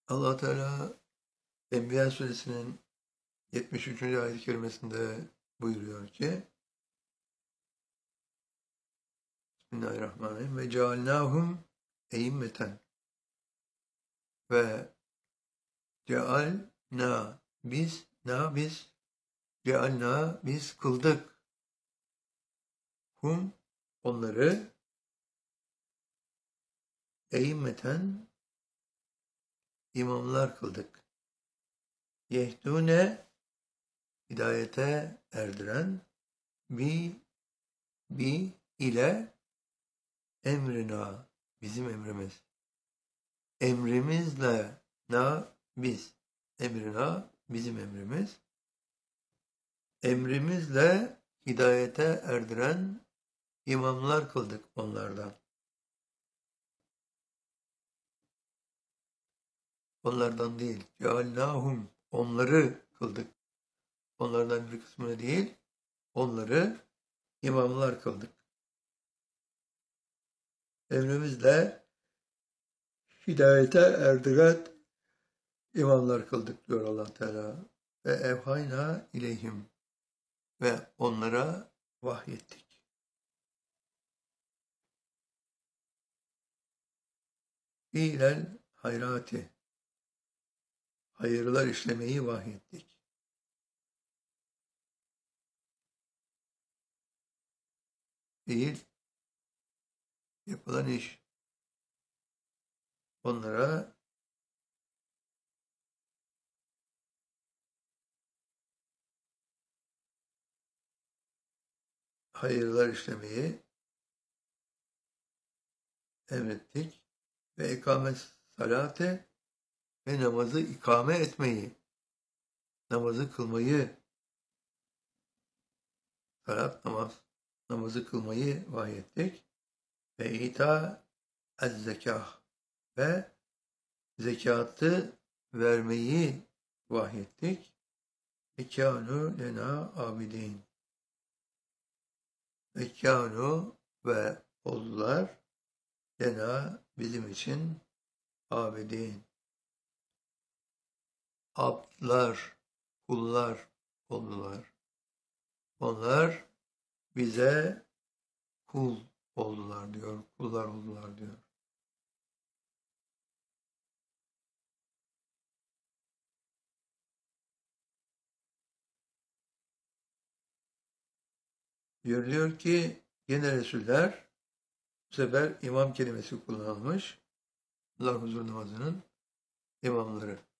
Allah Teala Enbiya suresinin 73. ayet-i kerimesinde buyuruyor ki Bismillahirrahmanirrahim ve cealnâhum e'immeten ve cealna biz cealna biz kıldık onları e'immeten imamlar kıldık. Yehdûne hidayete erdiren bi ile emrina bizim emrimiz. Emrimizle biz. Emrina bizim emrimiz. Emrimizle hidayete erdiren imamlar kıldık onlardan. Onlardan değil. Ceallâhum onları kıldık. Onlardan bir kısmını değil, onları imamlar kıldık. Emrimizle hidayete erdiren imamlar kıldık diyor Allah Teala. Ve evhayna ileyhim ve onlara vahyettik. İlel hayrati hayırlar işlemeyi vahyettik. Değil, yapılan iş. Onlara hayırlar işlemeyi emrettik ve ikamet salate ve namazı ikame etmeyi, namazı kılmayı, salat namazı kılmayı vahyettik ve ita ez-zekâh ve zekatı vermeyi vahyettik. Ekânû lena abidin. Ekânû ve oldular lena bizim için abidin. Abdlar, kullar oldular. Onlar bize kul oldular diyor, kullar oldular diyor. Görülüyor ki yine Resuller bu sefer imam kelimesi kullanılmış. Allah huzur namazının imamları.